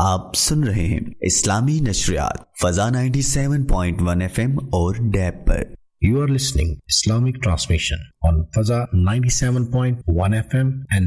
आप सुन रहे हैं इस्लामी नशरियात फजा 97.1 FM और डैब पर। You are listening Islamic transmission on Faza 97.1 FM and